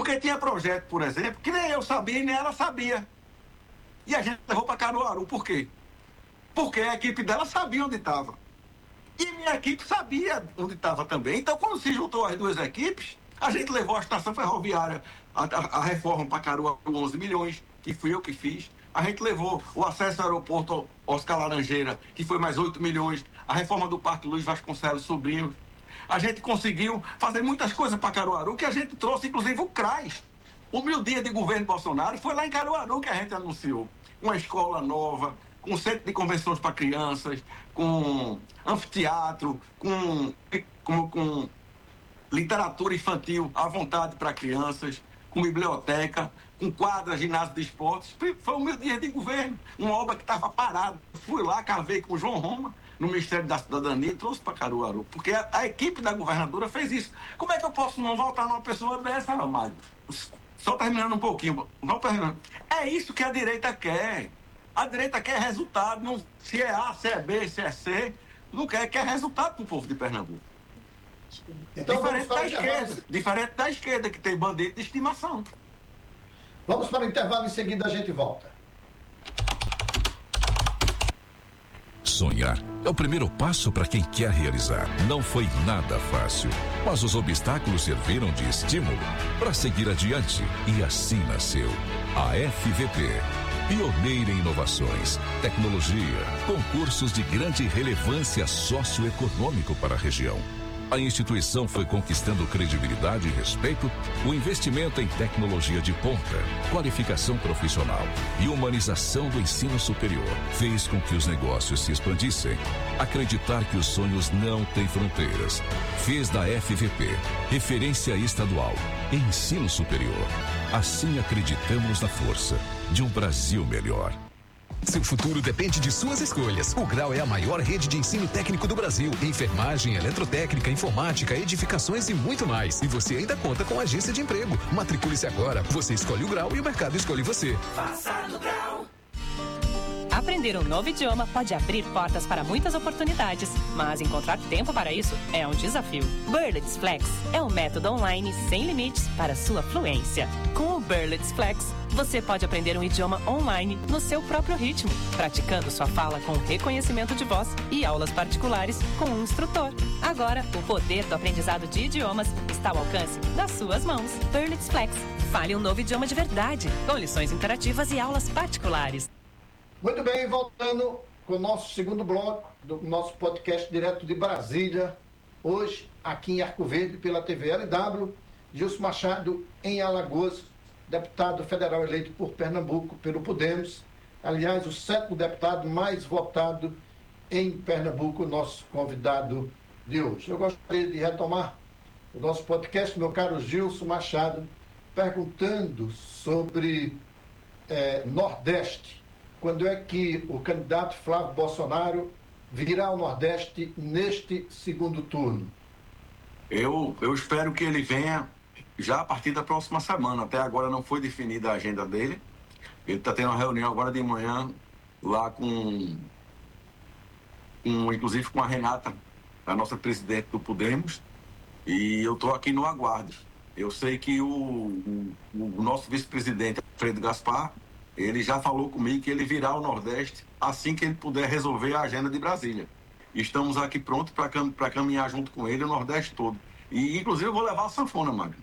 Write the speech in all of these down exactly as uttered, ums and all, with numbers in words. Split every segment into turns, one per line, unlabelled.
Porque tinha projeto, por exemplo, que nem eu sabia e nem ela sabia. E a gente levou para Caruaru. Por quê? Porque a equipe dela sabia onde estava. E minha equipe sabia onde estava também. Então, quando se juntou as duas equipes, a gente levou a estação ferroviária, a, a, a reforma para Caruaru, onze milhões, que fui eu que fiz. A gente levou o acesso ao aeroporto Oscar Laranjeira, que foi mais oito milhões. A reforma do Parque Luiz Vasconcelos Sobrinho. A gente conseguiu fazer muitas coisas para Caruaru, que a gente trouxe, inclusive, o CRAS. O meu dia de governo Bolsonaro foi lá em Caruaru que a gente anunciou. Uma escola nova, com centro de convenções para crianças, com anfiteatro, com, com, com literatura infantil à vontade para crianças, com biblioteca, com quadra, ginásio de esportes. Foi o meu dia de governo. Uma obra que estava parada. Fui lá, cavei com o João Roma, no Ministério da Cidadania, e trouxe para Caruaru. Porque a, a equipe da governadora fez isso. Como é que eu posso não votar numa pessoa dessa, Mário? Só terminando um pouquinho. Não terminando. É isso que a direita quer. A direita quer resultado. Não, se é A, se é B, se é C. Não quer, quer resultado para o povo de Pernambuco. Então, diferente da esquerda. Diferente da esquerda, que tem bandido de estimação.
Vamos para o intervalo, em seguida a gente volta.
Sonhar é o primeiro passo para quem quer realizar. Não foi nada fácil, mas os obstáculos serviram de estímulo para seguir adiante. E assim nasceu a F V P. Pioneira em inovações, tecnologia, concursos de grande relevância socioeconômico para a região. A instituição foi conquistando credibilidade e respeito, o investimento em tecnologia de ponta, qualificação profissional e humanização do ensino superior fez com que os negócios se expandissem. Acreditar que os sonhos não têm fronteiras fez da F V P referência estadual em ensino superior. Assim acreditamos na força de um Brasil melhor.
Seu futuro depende de suas escolhas. O Grau é a maior rede de ensino técnico do Brasil. Enfermagem, eletrotécnica, informática, edificações e muito mais. E você ainda conta com agência de emprego. Matricule-se agora. Você escolhe o Grau e o mercado escolhe você.
Faça no Grau.
Aprender um novo idioma pode abrir portas para muitas oportunidades, mas encontrar tempo para isso é um desafio. Berlitz Flex é um método online sem limites para sua fluência. Com o Berlitz Flex, você pode aprender um idioma online no seu próprio ritmo, praticando sua fala com reconhecimento de voz e aulas particulares com um instrutor. Agora, o poder do aprendizado de idiomas está ao alcance das suas mãos. Berlitz Flex. Fale um novo idioma de verdade, com lições interativas e aulas particulares.
Muito bem, voltando com o nosso segundo bloco do nosso podcast direto de Brasília. Hoje, aqui em Arco Verde, pela T V L W, Gilson Machado, em Alagoas, deputado federal eleito por Pernambuco, pelo Podemos. Aliás, o sétimo deputado mais votado em Pernambuco, nosso convidado de hoje. Eu gostaria de retomar o nosso podcast, meu caro Gilson Machado, perguntando sobre eh, Nordeste. Quando é que o candidato Flávio Bolsonaro virá ao Nordeste neste segundo turno?
Eu, eu espero que ele venha já a partir da próxima semana. Até agora não foi definida a agenda dele. Ele está tendo uma reunião agora de manhã lá com, com inclusive com a Renata, a nossa presidente do Podemos, e eu estou aqui no aguardo. Eu sei que o, o, o nosso vice-presidente, Alfredo Gaspar, ele já falou comigo que ele virá ao Nordeste assim que ele puder resolver a agenda de Brasília. Estamos aqui prontos para cam- para caminhar junto com ele o Nordeste todo. E, inclusive, eu vou levar a sanfona, Magno.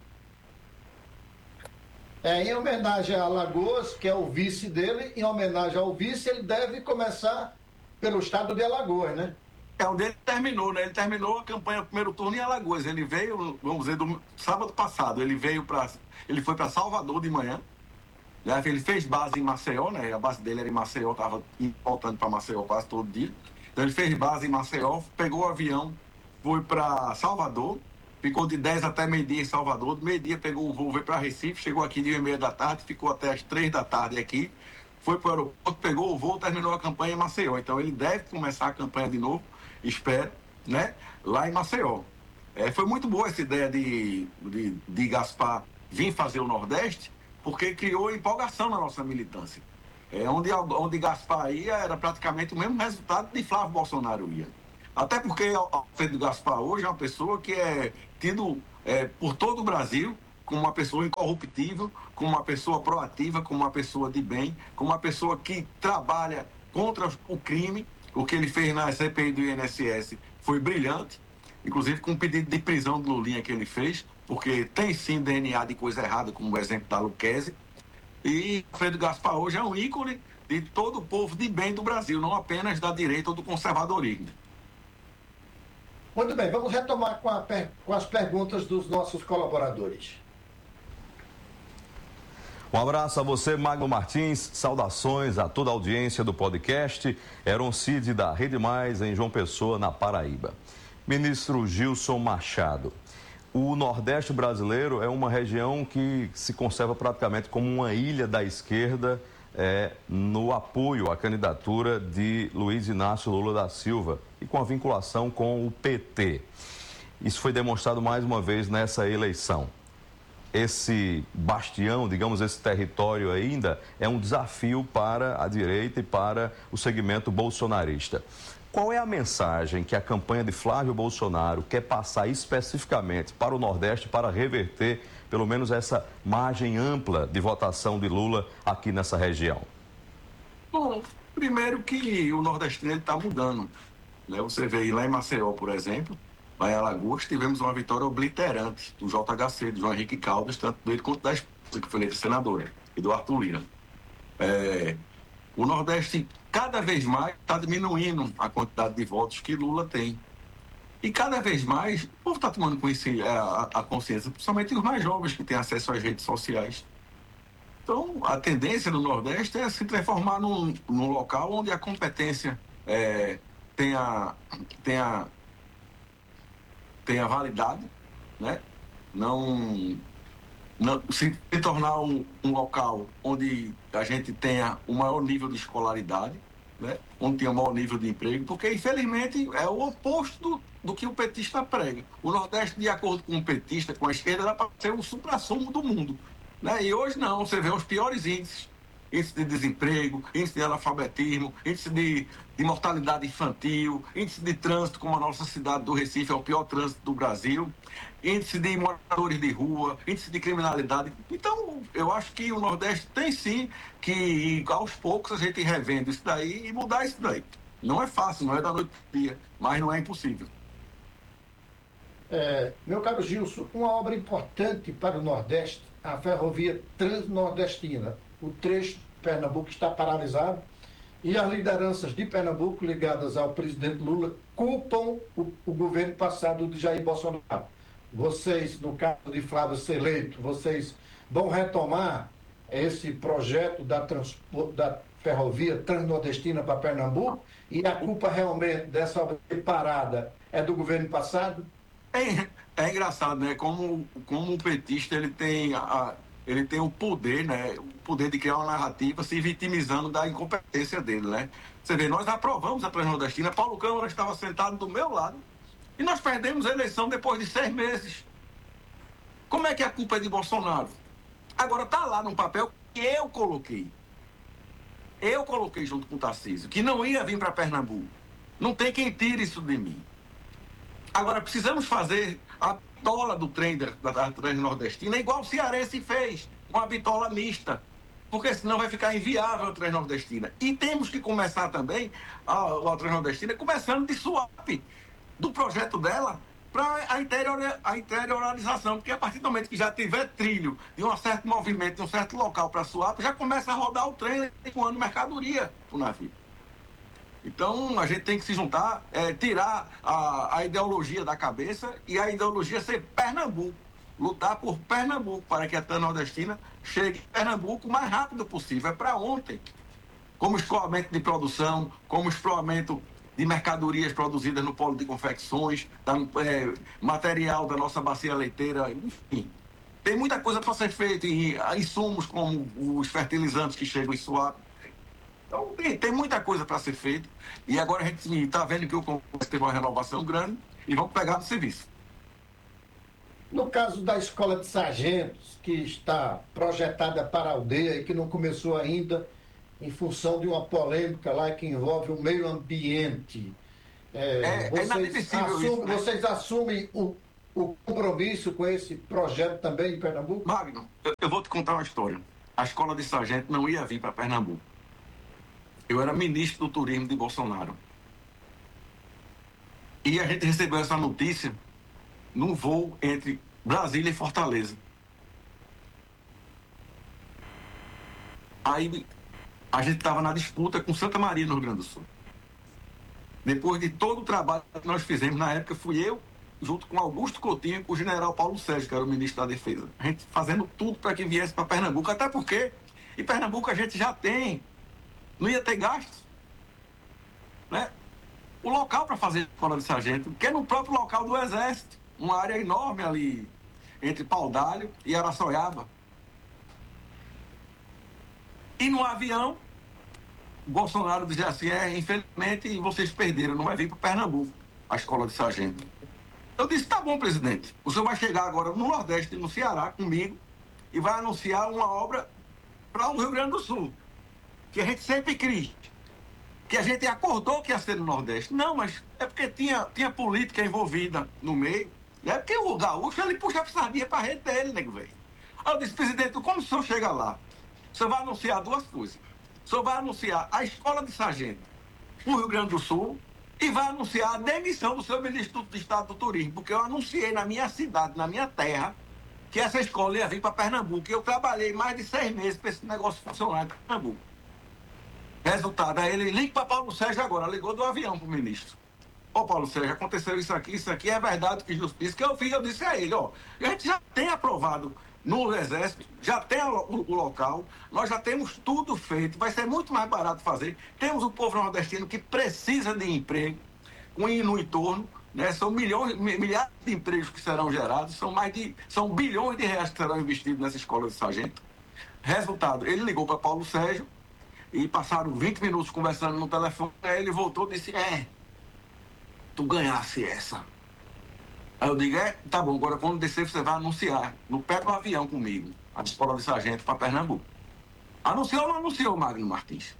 É, em homenagem a Alagoas, que é o vice dele, em homenagem ao vice, ele deve começar pelo estado de Alagoas, né?
É onde ele terminou, né? Ele terminou a campanha do primeiro turno em Alagoas. Ele veio, vamos dizer, do sábado passado, ele veio para... Ele foi para Salvador de manhã. Ele fez base em Maceió, né? A base dele era em Maceió, estava voltando para Maceió quase todo dia. Então ele fez base em Maceió, pegou o avião, foi para Salvador, ficou de dez até meio-dia em Salvador, do meio-dia pegou o voo, veio para Recife, chegou aqui de uma e meia da tarde, ficou até as três da tarde aqui, foi para o aeroporto, pegou o voo, terminou a campanha em Maceió. Então ele deve começar a campanha de novo, espero, né? Lá em Maceió. É, foi muito boa essa ideia de, de, de Gaspar vir fazer o Nordeste, porque criou empolgação na nossa militância. É, onde, onde Gaspar ia, era praticamente o mesmo resultado de Flávio Bolsonaro ia. Até porque Alfredo Gaspar hoje é uma pessoa que é tido é, por todo o Brasil como uma pessoa incorruptível, como uma pessoa proativa, como uma pessoa de bem, como uma pessoa que trabalha contra o crime. O que ele fez na C P I do I N S S foi brilhante, inclusive com o pedido de prisão do Lulinha que ele fez, porque tem sim D N A de coisa errada, como o exemplo da Luquezzi. E Alfredo Gaspar hoje é um ícone de todo o povo de bem do Brasil, não apenas da direita ou do conservadorismo.
Muito bem, vamos retomar com, a, com as perguntas dos nossos colaboradores.
Um abraço a você, Magno Martins. Saudações a toda a audiência do podcast. Eron Cid, da Rede Mais, em João Pessoa, na Paraíba. Ministro Gilson Machado. O Nordeste brasileiro é uma região que se conserva praticamente como uma ilha da esquerda é, no apoio à candidatura de Luiz Inácio Lula da Silva e com a vinculação com o P T. Isso foi demonstrado mais uma vez nessa eleição. Esse bastião, digamos, esse território ainda é um desafio para a direita e para o segmento bolsonarista. Qual é a mensagem que a campanha de Flávio Bolsonaro quer passar especificamente para o Nordeste para reverter, pelo menos, essa margem ampla de votação de Lula aqui nessa região?
Bom, primeiro que o nordestino está mudando. Né? Você vê aí lá em Maceió, por exemplo, lá em Alagoas, tivemos uma vitória obliterante do J H C, do João Henrique Caldas, tanto dele quanto da esposa, que foi eleita senadora, e do Arthur Lira. É, o Nordeste, cada vez mais, está diminuindo a quantidade de votos que Lula tem. E cada vez mais, o povo está tomando a, a consciência, principalmente os mais jovens que têm acesso às redes sociais. Então, a tendência no Nordeste é se transformar num, num local onde a competência é, tenha, tenha, tenha validade, né? Não, não se, se tornar um, um local onde a gente tenha o maior nível de escolaridade, né? Onde tenha o maior nível de emprego, porque, infelizmente, é o oposto do, do que o petista prega. O Nordeste, de acordo com o petista, com a esquerda, era para ser o suprassumo do mundo. Né? E hoje não, você vê os piores índices. Índice de desemprego, índice de analfabetismo, índice de, de mortalidade infantil, índice de trânsito, como a nossa cidade do Recife é o pior trânsito do Brasil, índice de moradores de rua, índice de criminalidade. Então, eu acho que o Nordeste tem sim que, aos poucos, a gente revendo isso daí e mudar isso daí. Não é fácil, não é da noite para o dia, mas não é impossível.
É, meu caro Gilson, uma obra importante para o Nordeste, a ferrovia transnordestina. O trecho de Pernambuco está paralisado e as lideranças de Pernambuco ligadas ao presidente Lula culpam o, o governo passado de Jair Bolsonaro. Vocês, no caso de Flávio ser eleito, vocês vão retomar esse projeto da, trans, da ferrovia transnordestina para Pernambuco e a culpa realmente dessa obra parada é do governo passado?
É, é engraçado, né? Como, como o petista ele tem, a, ele tem o poder, né? O poder de criar uma narrativa se vitimizando da incompetência dele, né? Você vê, nós aprovamos a Transnordestina, Paulo Câmara estava sentado do meu lado e nós perdemos a eleição depois de seis meses. Como é que a culpa é de Bolsonaro? Agora está lá num papel que eu coloquei. Eu coloquei junto com o Tarcísio, que não ia vir para Pernambuco. Não tem quem tire isso de mim. Agora, precisamos fazer a bitola do trem da, da Transnordestina, igual o cearense fez, uma bitola mista, porque senão vai ficar inviável a Transnordestina. E temos que começar também a, a Transnordestina, começando de swap do projeto dela para a, interior, a interiorização, porque a partir do momento que já tiver trilho de um certo movimento, de um certo local para swap, já começa a rodar o trem voando mercadoria para o navio. Então, a gente tem que se juntar, é, tirar a, a ideologia da cabeça e a ideologia ser Pernambuco. Lutar por Pernambuco, para que a Transnordestina chegue em Pernambuco o mais rápido possível. É para ontem. Como escoamento de produção, como escoamento de mercadorias produzidas no polo de confecções, da, é, material da nossa bacia leiteira, enfim. Tem muita coisa para ser feita, e insumos como os fertilizantes que chegam em Suape. Então, tem, tem muita coisa para ser feita. E agora a gente está vendo que o Congresso teve uma renovação grande e vamos pegar no serviço.
No caso da escola de sargentos, que está projetada para a aldeia e que não começou ainda, em função de uma polêmica lá que envolve o meio ambiente, é,
É,
vocês,
é inadmissível
assumem,
isso, né?
vocês assumem o, o compromisso com esse projeto também em Pernambuco?
Magno, eu, eu vou te contar uma história. A escola de sargento não ia vir para Pernambuco. Eu era ministro do turismo de Bolsonaro. E a gente recebeu essa notícia num voo entre Brasília e Fortaleza. Aí a gente estava na disputa com Santa Maria, no Rio Grande do Sul. Depois de todo o trabalho que nós fizemos, na época fui eu, junto com Augusto Coutinho e com o general Paulo Sérgio, que era o ministro da Defesa. A gente fazendo tudo para que viesse para Pernambuco, até porque em Pernambuco a gente já tem, não ia ter gastos, né? O local para fazer a escola de sargento, que é no próprio local do Exército, uma área enorme ali, entre Paudalho e Araçoiaba. E no avião, Bolsonaro dizia assim, é, infelizmente vocês perderam, não vai vir para Pernambuco, a escola de sargento. Eu disse, tá bom, presidente, o senhor vai chegar agora no Nordeste, no Ceará, comigo, e vai anunciar uma obra para o Rio Grande do Sul, que a gente sempre quis, que a gente acordou que ia ser no Nordeste. Não, mas é porque tinha, tinha política envolvida no meio, é porque o gaúcho, ele puxa a sardinha para a rede dele, nego, velho. Aí eu disse, presidente, como o senhor chega lá? O senhor vai anunciar duas coisas. O senhor vai anunciar a escola de sargento no Rio Grande do Sul e vai anunciar a demissão do seu ministro de Estado do Turismo, porque eu anunciei na minha cidade, na minha terra, que essa escola ia vir para Pernambuco. E eu trabalhei mais de seis meses para esse negócio funcionar em Pernambuco. Resultado, aí ele liga para Paulo Sérgio agora, ligou do avião para o ministro. Ô, Paulo Sérgio, aconteceu isso aqui, isso aqui é verdade, que justiça. Que eu fiz, eu disse a ele, ó, a gente já tem aprovado no Exército, já tem o, o, o local, nós já temos tudo feito, vai ser muito mais barato fazer. Temos o povo nordestino que precisa de emprego, com no entorno, né? São milhões, milhares de empregos que serão gerados, são mais de, são bilhões de reais que serão investidos nessa escola de sargento. Resultado, ele ligou para Paulo Sérgio e passaram vinte minutos conversando no telefone, aí ele voltou e disse, é, tu ganhasse essa. Aí eu digo, é, tá bom, agora quando descer você vai anunciar, no pé do avião comigo, a escola de sargento para Pernambuco. Anunciou ou não anunciou, Magno Martins?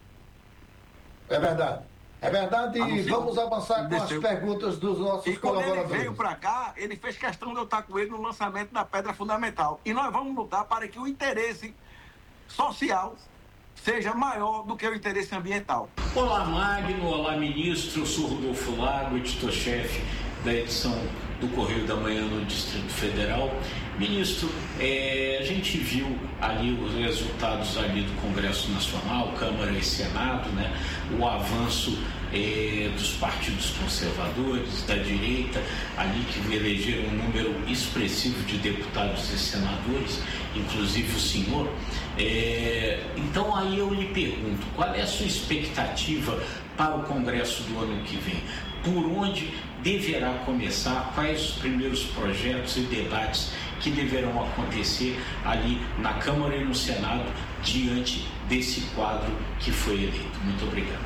É verdade. É verdade, e
Anunciou,
vamos avançar com as perguntas dos nossos
e quando
colaboradores.
ele veio para cá, ele fez questão de eu estar com ele no lançamento da Pedra Fundamental. E nós vamos lutar para que o interesse social seja maior do que o interesse ambiental.
Olá, Magno. Olá, ministro. Eu sou Rodolfo Lago, editor-chefe da edição do Correio da Manhã no Distrito Federal. Ministro, é, a gente viu ali os resultados ali do Congresso Nacional, Câmara e Senado, né? O avanço é, dos partidos conservadores, da direita, ali que elegeram um número expressivo de deputados e senadores, inclusive o senhor. É, então aí eu lhe pergunto, qual é a sua expectativa para o Congresso do ano que vem? Por onde deverá começar? Quais os primeiros projetos e debates que deverão acontecer ali na Câmara e no Senado diante desse quadro que foi eleito? Muito obrigado.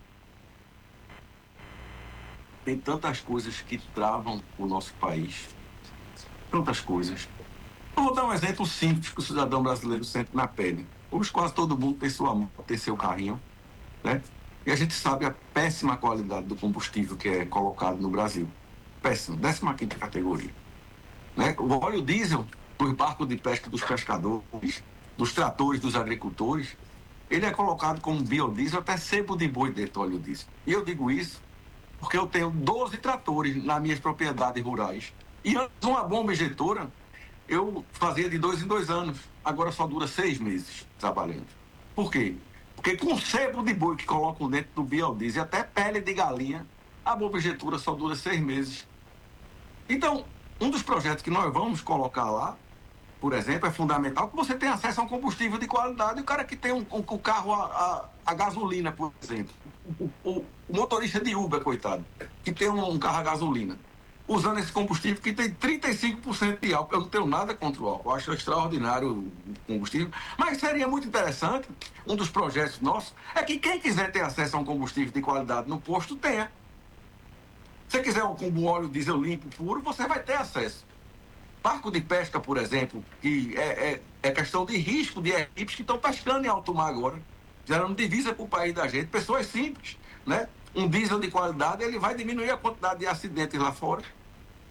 Tem tantas coisas que travam o nosso país, tantas coisas. Eu vou dar um exemplo simples que o cidadão brasileiro sente na pele. Hoje quase todo mundo tem sua moto, tem seu carrinho, né? E a gente sabe a péssima qualidade do combustível que é colocado no Brasil. Péssimo, décima quinta categoria. Né? O óleo diesel dos barcos de pesca dos pescadores, dos tratores dos agricultores, ele é colocado como biodiesel, até sebo de boi dentro do óleo diesel. E eu digo isso porque eu tenho doze tratores nas minhas propriedades rurais. E antes uma bomba injetora, eu fazia de dois em dois anos. Agora só dura seis meses trabalhando. Por quê? Porque com sebo de boi que colocam dentro do biodiesel, até pele de galinha, a bomba injetora só dura seis meses. Então, um dos projetos que nós vamos colocar lá, por exemplo, é fundamental que você tenha acesso a um combustível de qualidade. E o cara que tem um, um, um carro a, a, a gasolina, por exemplo, o, o, o motorista de Uber, coitado, que tem um, um carro a gasolina, usando esse combustível que tem trinta e cinco por cento de álcool. Eu não tenho nada contra o álcool, eu acho extraordinário o combustível, mas seria muito interessante, um dos projetos nossos, é que quem quiser ter acesso a um combustível de qualidade no posto, tenha. Se você quiser um, um óleo diesel limpo, puro, você vai ter acesso. Barco de pesca, por exemplo, que é, é, é questão de risco de equipes que estão pescando em alto mar agora, gerando divisa para o país da gente, pessoas simples, né? Um diesel de qualidade, ele vai diminuir a quantidade de acidentes lá fora.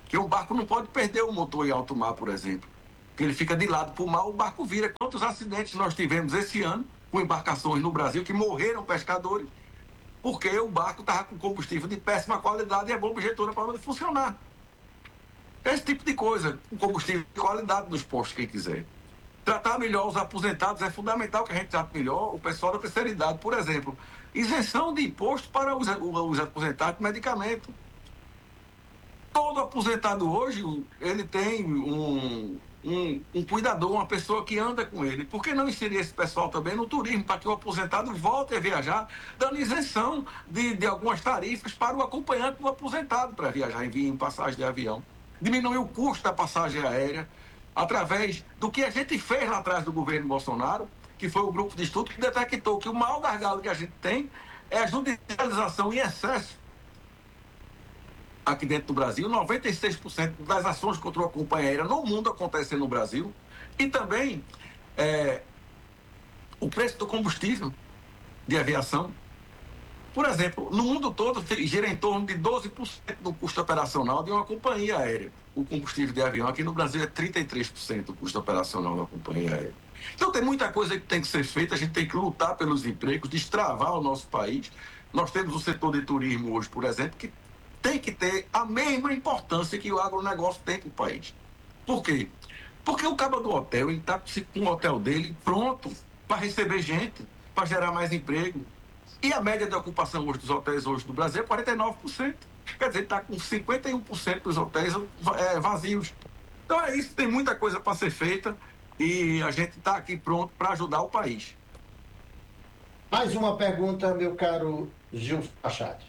que um barco não pode perder o motor em alto mar, por exemplo. Que ele fica de lado para o mar, o barco vira. Quantos acidentes nós tivemos esse ano com embarcações no Brasil que morreram pescadores porque o barco estava com combustível de péssima qualidade e a bomba injetora parou de funcionar. Esse tipo de coisa, com combustível de qualidade nos postos, quem quiser. Tratar melhor os aposentados é fundamental que a gente trate melhor o pessoal da terceira idade. Por exemplo, isenção de imposto para os, os aposentados de medicamento. Todo aposentado hoje, ele tem um, um, um cuidador, uma pessoa que anda com ele. Por que não inserir esse pessoal também no turismo, para que o aposentado volte a viajar, dando isenção de, de algumas tarifas para o acompanhante do aposentado para viajar em, em passagem de avião? Diminuir o custo da passagem aérea, através do que a gente fez lá atrás do governo Bolsonaro, que foi o grupo de estudo que detectou que o maior gargalo que a gente tem é a judicialização em excesso aqui dentro do Brasil. noventa e seis por cento das ações contra a companhia aérea no mundo acontecem no Brasil. E também é, o preço do combustível de aviação. Por exemplo, no mundo todo gira em torno de doze por cento do custo operacional de uma companhia aérea. O combustível de avião aqui no Brasil é trinta e três por cento do custo operacional da companhia aérea. Então tem muita coisa que tem que ser feita, a gente tem que lutar pelos empregos, destravar o nosso país. Nós temos o setor de turismo hoje, por exemplo, que tem que ter a mesma importância que o agronegócio tem para o país. Por quê? Porque o cabo do hotel, ele está com o hotel dele pronto para receber gente, para gerar mais emprego. E a média de ocupação hoje dos hotéis hoje do Brasil é quarenta e nove por cento. Quer dizer, está com cinquenta e um por cento dos hotéis é, vazios. Então é isso, tem muita coisa para ser feita e a gente está aqui pronto para ajudar o país.
Mais uma pergunta, meu caro Gilson Machado.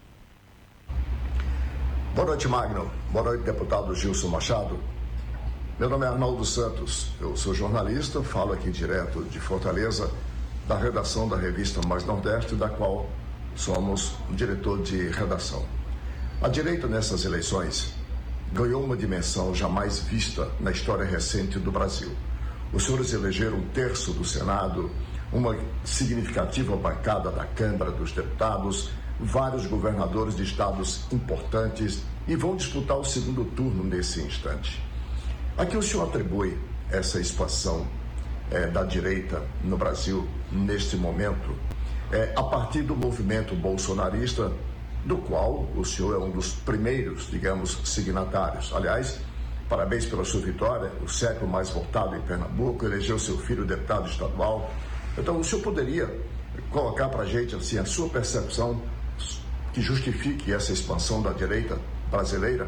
Boa noite, Magno. Boa noite, deputado Gilson Machado. Meu nome é Arnaldo Santos, eu sou jornalista, falo aqui direto de Fortaleza, da redação da revista Mais Nordeste, da qual somos o diretor de redação. A direita nessas eleições ganhou uma dimensão jamais vista na história recente do Brasil. Os senhores elegeram um terço do Senado, uma significativa bancada da Câmara dos Deputados, vários governadores de estados importantes e vão disputar o segundo turno nesse instante. A que o senhor atribui essa expansão é, da direita no Brasil neste momento, é, a partir do movimento bolsonarista, do qual o senhor é um dos primeiros, digamos, signatários? Aliás, parabéns pela sua vitória, o século mais votado em Pernambuco, elegeu seu filho deputado estadual. Então, o senhor poderia colocar para a gente assim, a sua percepção que justifique essa expansão da direita brasileira?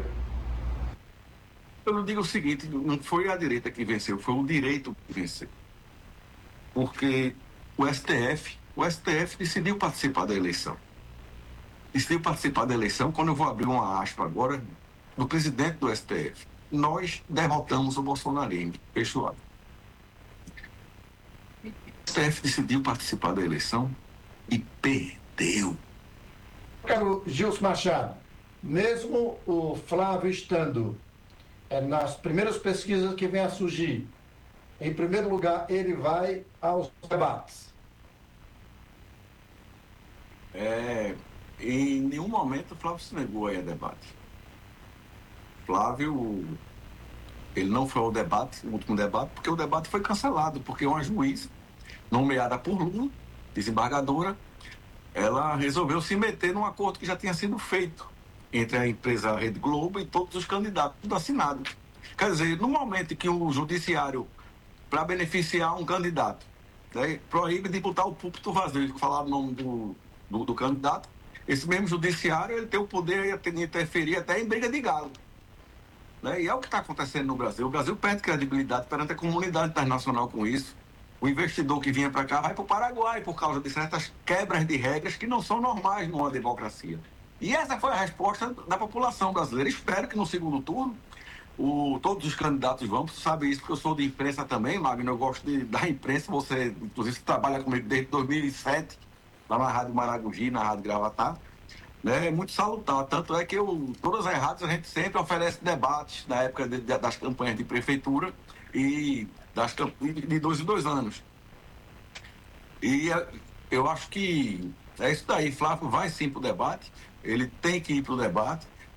Eu não digo o seguinte, não foi a direita que venceu, foi o direito que venceu. Porque o S T F, o S T F decidiu participar da eleição. Decidiu participar da eleição, quando eu vou abrir uma aspa agora, do presidente do S T F. Nós derrotamos o bolsonarismo, fechado. O S T F decidiu participar da eleição e perdeu.
Caro Gilson Machado, mesmo o Flávio estando é, nas primeiras pesquisas que vem a surgir, em primeiro lugar, ele vai aos debates.
É, em nenhum momento o Flávio se negou a ir a debate. Flávio, ele não foi ao debate, o último debate, porque o debate foi cancelado, porque uma juíza, nomeada por Lula, desembargadora, ela resolveu se meter num acordo que já tinha sido feito entre a empresa Rede Globo e todos os candidatos do assinado. Quer dizer, no momento que o judiciário, para beneficiar um candidato, né, proíbe de botar o púlpito vazio, falar o nome do, do, do candidato, esse mesmo judiciário ele tem o poder de interferir até em briga de galo. Né? E é o que está acontecendo no Brasil. O Brasil perde credibilidade perante a comunidade internacional com isso. O investidor que vinha para cá vai para o Paraguai por causa de certas quebras de regras que não são normais numa democracia. E essa foi a resposta da população brasileira. Espero que no segundo turno o, todos os candidatos vão. Você sabe isso porque eu sou de imprensa também, Magno. Eu gosto de, da imprensa. Você, inclusive, trabalha comigo desde dois mil e sete, lá na Rádio Maragogi, na Rádio Gravatá. Né? É muito salutar. Tanto é que eu, todas as rádios a gente sempre oferece debates na época de, de, das campanhas de prefeitura e das, de dois em dois anos. E eu acho que é isso daí. Flávio vai sim para o debate, ele tem que ir para o debate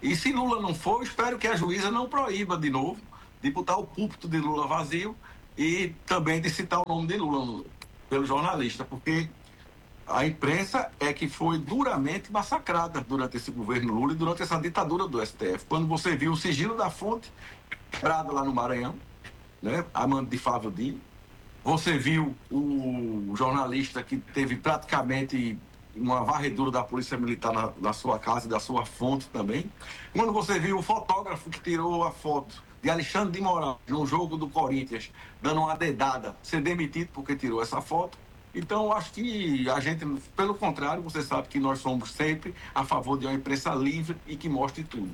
E se Lula não for, espero que a juíza não proíba de novo de botar o púlpito de Lula vazio e também de citar o nome de Lula pelo jornalista, porque a imprensa é que foi duramente massacrada durante esse governo Lula e durante essa ditadura do S T F. Quando você viu o sigilo da fonte quebrado lá no Maranhão, né, a mando de Flávio Dino, você viu o jornalista que teve praticamente uma varredura da Polícia Militar na, na sua casa e da sua fonte também. Quando você viu o fotógrafo que tirou a foto de Alexandre de Moraes no jogo do Corinthians, dando uma dedada, ser demitido porque tirou essa foto. Então, eu acho que a gente, pelo contrário, você sabe que nós somos sempre a favor de uma imprensa livre e que mostre tudo.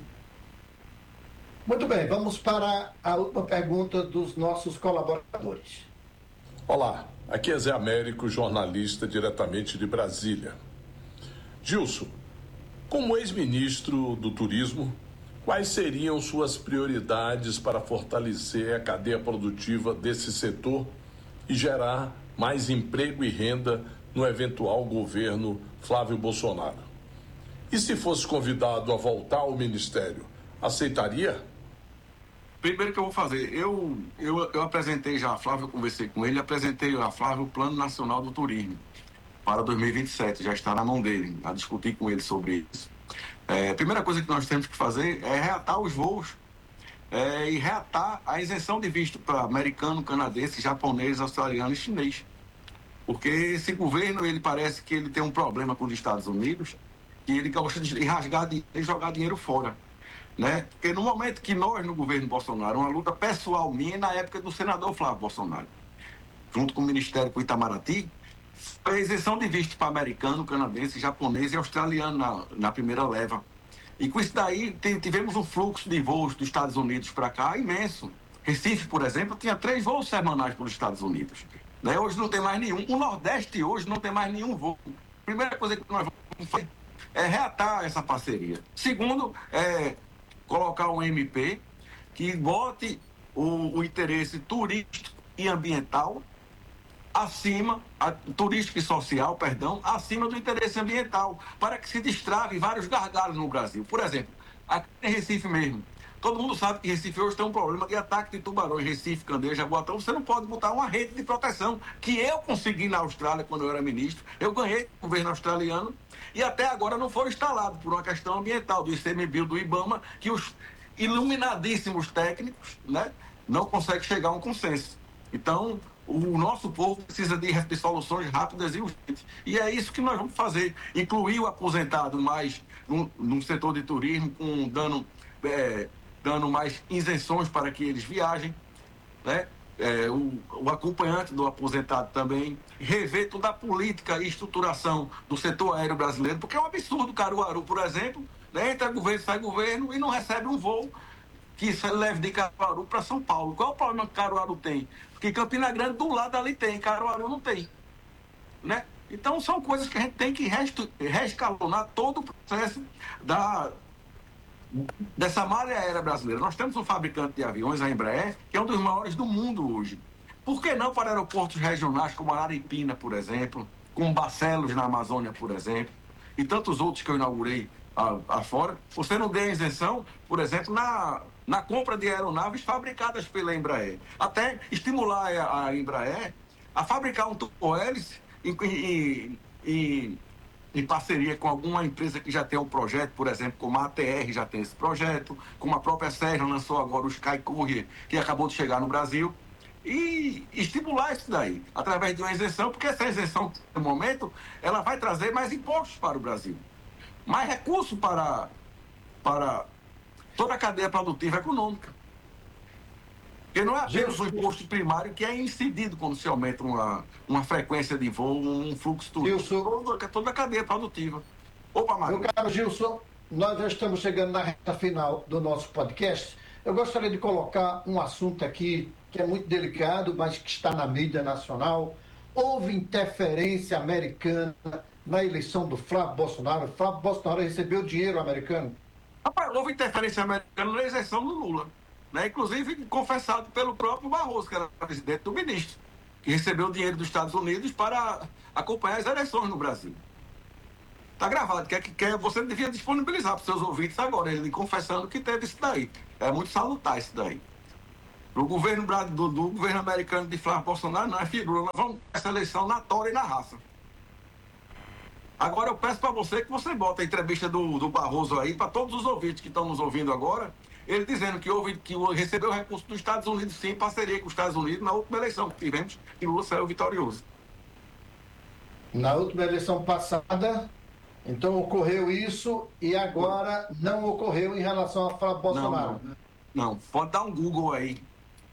Muito bem, vamos para a última pergunta dos nossos colaboradores.
Olá, aqui é Zé Américo, jornalista diretamente de Brasília. Gilson, como ex-ministro do Turismo, quais seriam suas prioridades para fortalecer a cadeia produtiva desse setor e gerar mais emprego e renda no eventual governo Flávio Bolsonaro? E se fosse convidado a voltar ao ministério, aceitaria?
Primeiro que eu vou fazer, eu, eu, eu apresentei já a Flávio, eu conversei com ele, apresentei a Flávio o Plano Nacional do Turismo para dois mil e vinte e sete, já está na mão dele, a discutir com ele sobre isso. É, a primeira coisa que nós temos que fazer é reatar os voos é, e reatar a isenção de visto para americano, canadense, japonês, australiano e chinês. Porque esse governo, ele parece que ele tem um problema com os Estados Unidos, que ele gosta de rasgar dinheiro e jogar dinheiro fora. Né? Porque no momento que nós, no governo Bolsonaro, uma luta pessoal minha na época do senador Flávio Bolsonaro, junto com o Ministério com Itamaraty, foi a isenção de visto para americano, canadense, japonês e australiano na, na primeira leva. E com isso daí tem, tivemos um fluxo de voos dos Estados Unidos para cá imenso. Recife, por exemplo, tinha três voos semanais para os Estados Unidos. Né? Hoje não tem mais nenhum. O Nordeste hoje não tem mais nenhum voo. Primeira coisa que nós vamos fazer é reatar essa parceria. Segundo, é colocar um M P que bote o, o interesse turístico e ambiental acima, a, turístico e social, perdão, acima do interesse ambiental, para que se destrave vários gargalos no Brasil. Por exemplo, aqui em Recife mesmo, todo mundo sabe que Recife hoje tem um problema de ataque de tubarões, Recife, Candeias, Jaboatão. Você não pode botar uma rede de proteção, que eu consegui na Austrália quando eu era ministro, eu ganhei o governo australiano, e até agora não foi instalado por uma questão ambiental do I C M B I L, do IBAMA, que os iluminadíssimos técnicos, né, não conseguem chegar a um consenso. Então, o nosso povo precisa de, de soluções rápidas e urgentes. E é isso que nós vamos fazer. Incluir o aposentado mais no, no setor de turismo, com dando, é, dando mais isenções para que eles viajem, né? É, o, o acompanhante do aposentado também, rever toda a política e estruturação do setor aéreo brasileiro, porque é um absurdo Caruaru, por exemplo, né, entra governo, sai governo e não recebe um voo que leve de Caruaru para São Paulo. Qual é o problema que Caruaru tem? Porque Campina Grande do lado ali tem, Caruaru não tem. Né? Então são coisas que a gente tem que reescalonar todo o processo da... dessa malha aérea brasileira. Nós temos um fabricante de aviões, a Embraer, que é um dos maiores do mundo hoje. Por que não para aeroportos regionais como Araripina, por exemplo, como Barcelos na Amazônia, por exemplo, e tantos outros que eu inaugurei afora, você não dê a isenção, por exemplo, na, na compra de aeronaves fabricadas pela Embraer. Até estimular a, a Embraer a fabricar um turbo-hélice em, em, em em parceria com alguma empresa que já tem um projeto, por exemplo, como a A T R já tem esse projeto, como a própria Sérgio lançou agora o Sky Courier, que acabou de chegar no Brasil, e estimular isso daí, através de uma isenção, porque essa isenção, no momento, ela vai trazer mais impostos para o Brasil, mais recursos para, para toda a cadeia produtiva econômica. Porque não é apenas o imposto primário que é incidido quando se aumenta uma, uma frequência de voo, um fluxo turístico, toda, toda a cadeia produtiva. Opa, Mário.
Meu caro Gilson, nós já estamos chegando na reta final do nosso podcast. Eu gostaria de colocar um assunto aqui que é muito delicado, mas que está na mídia nacional. Houve interferência americana na eleição do Flávio Bolsonaro. O Flávio Bolsonaro recebeu dinheiro americano?
Rapaz, houve interferência americana na eleição do Lula. Né? Inclusive confessado pelo próprio Barroso, que era presidente do ministro, que recebeu dinheiro dos Estados Unidos para acompanhar as eleições no Brasil. Está gravado, que, que, que você devia disponibilizar para os seus ouvintes agora, ele confessando que teve isso daí. É muito salutar isso daí. O governo do, do governo americano de Flávio Bolsonaro não é figura, nós vamos essa eleição na tora e na raça. Agora eu peço para você que você bota a entrevista do, do Barroso aí, para todos os ouvintes que estão nos ouvindo agora, ele dizendo que, houve, que recebeu recurso dos Estados Unidos, sim, em parceria com os Estados Unidos, na última eleição que tivemos, e Lula saiu vitorioso.
Na última eleição passada, então ocorreu isso, e agora não ocorreu em relação a Flávio Bolsonaro.
Não, não, não, pode dar um Google aí.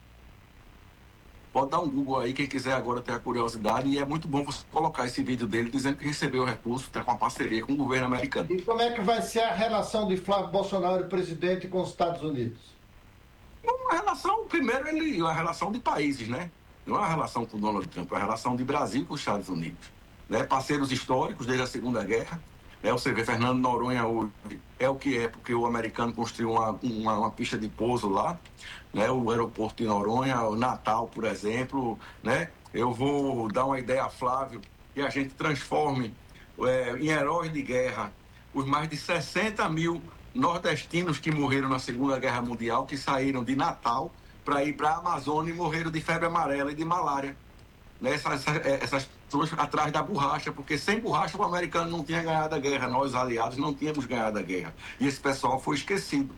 Pode dar um Google aí, quem quiser agora ter a curiosidade, e é muito bom você colocar esse vídeo dele dizendo que recebeu o recurso, está com uma parceria com o governo americano.
E como é que vai ser a relação de Flávio Bolsonaro, presidente, com os Estados Unidos?
Uma relação, primeiro, ele, uma relação de países, né? Não é uma relação com o Donald Trump, é uma relação de Brasil com os Estados Unidos. Né? Parceiros históricos desde a Segunda Guerra. Né? Você vê, Fernando Noronha hoje é o que é, porque o americano construiu uma, uma, uma pista de pouso lá, né? O aeroporto de Noronha, o Natal, por exemplo. Né? Eu vou dar uma ideia a Flávio, que a gente transforme é, em heróis de guerra os mais de sessenta mil nordestinos que morreram na Segunda Guerra Mundial, que saíram de Natal para ir para a Amazônia e morreram de febre amarela e de malária. Né? Essas, essas pessoas atrás da borracha, porque sem borracha o americano não tinha ganhado a guerra, nós aliados não tínhamos ganhado a guerra. E esse pessoal foi esquecido.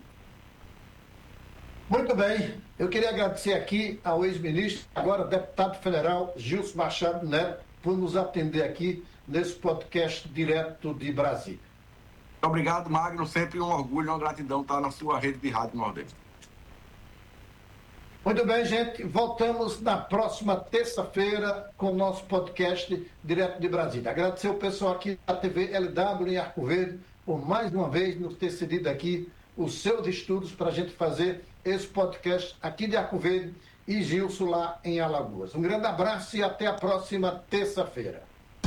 Muito bem, eu queria agradecer aqui ao ex-ministro, agora deputado federal, Gilson Machado Neto, por nos atender aqui nesse podcast direto de Brasília.
Obrigado, Magno, sempre um orgulho e uma gratidão estar na sua rede de Rádio Nordeste.
Muito bem, gente. Voltamos na próxima terça-feira com o nosso podcast direto de Brasília. Agradecer o pessoal aqui da T V L W em Arco Verde por mais uma vez nos ter cedido aqui os seus estudos para a gente fazer esse podcast aqui de Arco Verde e Gilson lá em Alagoas. Um grande abraço e até a próxima terça-feira.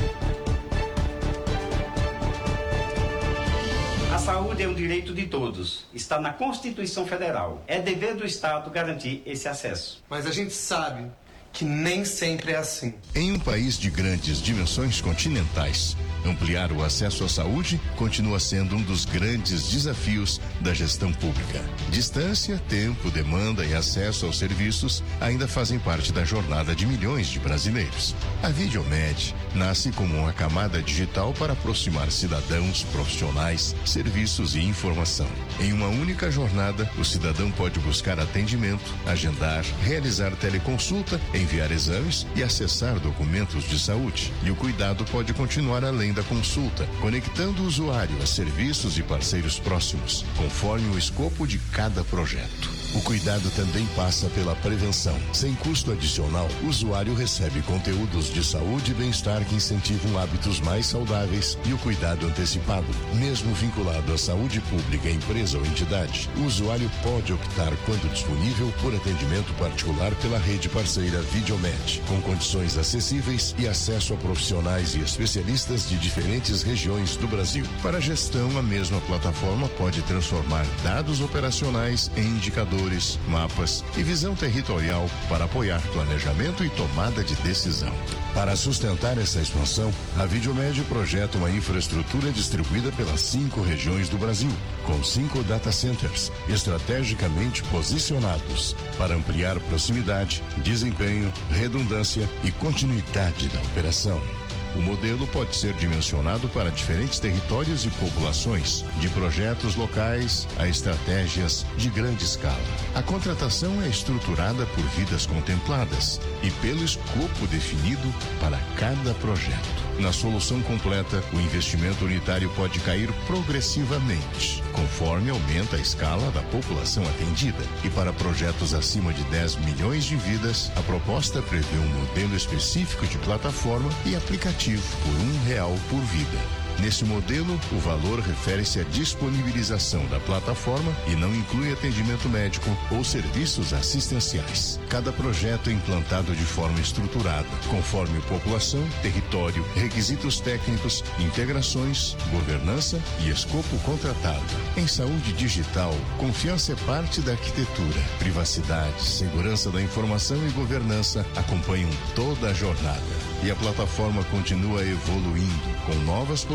A saúde é um direito de todos. Está na Constituição Federal. É dever do Estado garantir esse acesso.
Mas a gente sabe que nem sempre é assim.
Em um país de grandes dimensões continentais, ampliar o acesso à saúde continua sendo um dos grandes desafios da gestão pública. Distância, tempo, demanda e acesso aos serviços ainda fazem parte da jornada de milhões de brasileiros. A Videomed nasce como uma camada digital para aproximar cidadãos, profissionais, serviços e informação. Em uma única jornada, o cidadão pode buscar atendimento, agendar, realizar teleconsulta, enviar exames e acessar documentos de saúde. E o cuidado pode continuar além da consulta, conectando o usuário a serviços e parceiros próximos, conforme o escopo de cada projeto. O cuidado também passa pela prevenção. Sem custo adicional, o usuário recebe conteúdos de saúde e bem-estar que incentivam hábitos mais saudáveis e o cuidado antecipado. Mesmo vinculado à saúde pública, empresa ou entidade, o usuário pode optar, quando disponível, por atendimento particular pela rede parceira Videomed, com condições acessíveis e acesso a profissionais e especialistas de diferentes regiões do Brasil. Para a gestão, a mesma plataforma pode transformar dados operacionais em indicadores, mapas e visão territorial para apoiar planejamento e tomada de decisão. Para sustentar essa expansão, a Videomed projeta uma infraestrutura distribuída pelas cinco regiões do Brasil, com cinco data centers estrategicamente posicionados para ampliar proximidade, desempenho, redundância e continuidade da operação. O modelo pode ser dimensionado para diferentes territórios e populações, de projetos locais a estratégias de grande escala. A contratação é estruturada por vidas contempladas e pelo escopo definido para cada projeto. Na solução completa, o investimento unitário pode cair progressivamente, conforme aumenta a escala da população atendida. E para projetos acima de dez milhões de vidas, a proposta prevê um modelo específico de plataforma e aplicativo por um real por vida. Nesse modelo, o valor refere-se à disponibilização da plataforma e não inclui atendimento médico ou serviços assistenciais. Cada projeto é implantado de forma estruturada, conforme população, território, requisitos técnicos, integrações, governança e escopo contratado. Em saúde digital, confiança é parte da arquitetura. Privacidade, segurança da informação e governança acompanham toda a jornada. E a plataforma continua evoluindo, com novas possibilidades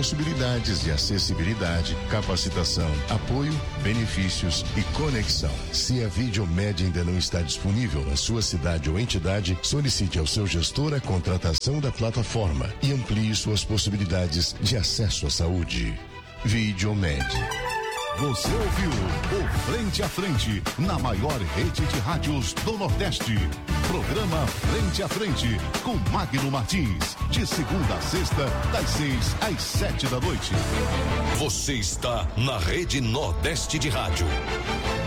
possibilidades de acessibilidade, capacitação, apoio, benefícios e conexão. Se a Videomed ainda não está disponível na sua cidade ou entidade, solicite ao seu gestor a contratação da plataforma e amplie suas possibilidades de acesso à saúde. Videomed.
Você ouviu o Frente a Frente, na maior rede de rádios do Nordeste. Programa Frente a Frente, com Magno Martins, de segunda a sexta, das seis às sete da noite.
Você está na Rede Nordeste de Rádio.